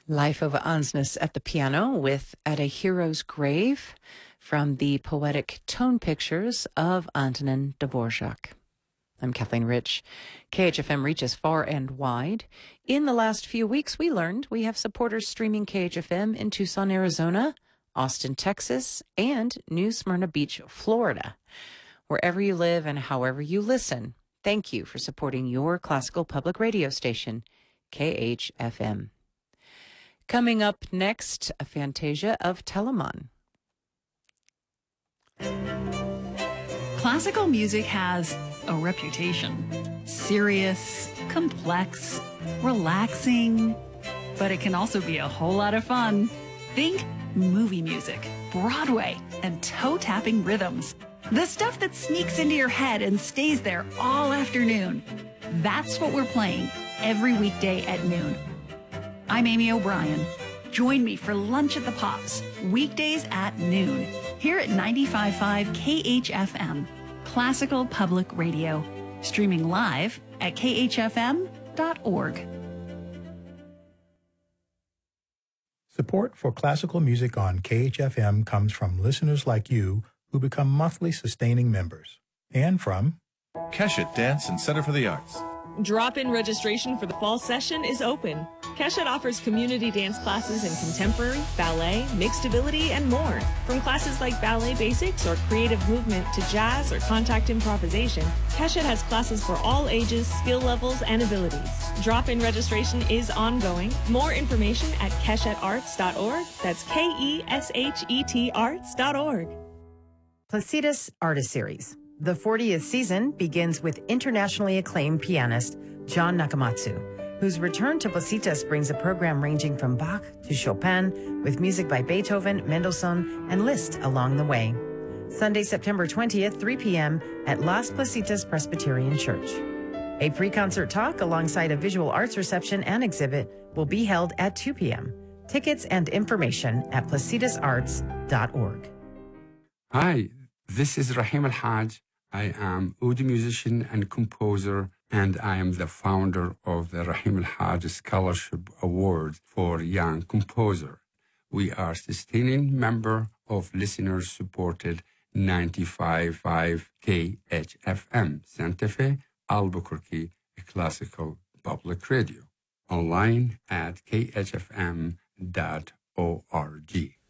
Life of Ansnes at the piano with At a Hero's Grave from the poetic tone pictures of Antonin Dvorak. I'm Kathleen Rich. KHFM reaches far and wide. In the last few weeks, we learned we have supporters streaming KHFM in Tucson, Arizona, Austin, Texas, and New Smyrna Beach, Florida. Wherever you live and however you listen, thank you for supporting your classical public radio station, KHFM. Coming up next, a fantasia of Telemann. Classical music has a reputation. Serious, complex, relaxing, but it can also be a whole lot of fun. Think movie music, Broadway, and toe-tapping rhythms. The stuff that sneaks into your head and stays there all afternoon. That's what we're playing every weekday at noon. I'm Amy O'Brien. Join me for Lunch at the Pops, weekdays at noon, here at 95.5 KHFM, Classical Public Radio, streaming live at khfm.org. Support for classical music on KHFM comes from listeners like you who become monthly sustaining members, and from Keshet Dance and Center for the Arts. Drop-in registration for the fall session is open. Keshet offers community dance classes in contemporary, ballet, mixed ability, and more. From classes like ballet basics or creative movement to jazz or contact improvisation, Keshet has classes for all ages, skill levels, and abilities. Drop-in registration is ongoing. More information at keshetarts.org. That's KESHET arts.org. Placitas Artist Series. The 40th season begins with internationally acclaimed pianist John Nakamatsu, whose return to Placitas brings a program ranging from Bach to Chopin, with music by Beethoven, Mendelssohn, and Liszt along the way. Sunday, September 20th, 3 p.m. at Las Placitas Presbyterian Church. A pre-concert talk alongside a visual arts reception and exhibit will be held at 2 p.m. Tickets and information at placitasarts.org. Hi, this is Rahim Al-Haj. I am oud musician and composer, and I am the founder of the Rahim Al-Haj Scholarship Award for Young Composer. We are sustaining member of listener-supported 95.5 KHFM, Santa Fe, Albuquerque, a classical public radio. Online at khfm.org.